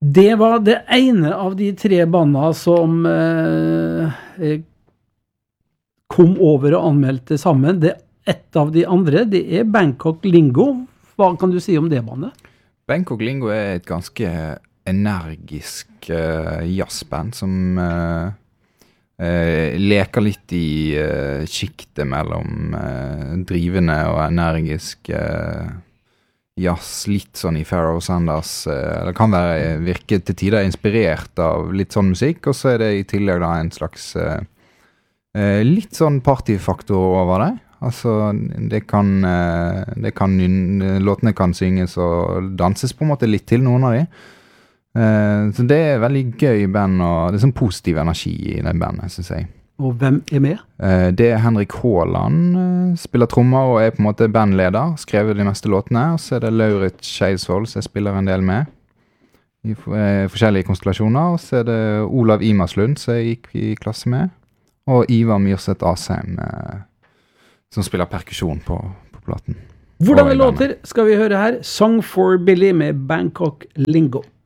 Det var det ene av de 3 bandene som kom over og anmeldte sammen. Et av de andre, det Bangkok Lingo. Hva kan du si om det bandet? Bangkok Lingo et ganske energisk jazzband som leker litt i skiktet mellom drivende og energisk jazz, litt sånn i Pharoah Sanders. Det kan virke til tider inspirert av litt sånn musikk, og så det i tillegg da en slags litt sånn partyfaktor over det. Altså, låtene kan synges og danses på en måte litt til, noen av de. Så det veldig gøy band, og det sånn positiv energi i det bandet, synes jeg. Og hvem med? Det Henrik Haaland, spiller trommer og på en måte bandleder, skrevet de meste låtene, og så det Lauritz Skeisvold som jeg spiller en del med i forskjellige konstellasjoner, og så det Olav Imerslund som jeg gikk i klasse med, og Ivar Myrseth Asheim, som spiller perkusjon på platen. Hvordan låter skal vi høre her? Song for Billy med Bangkok Lingo.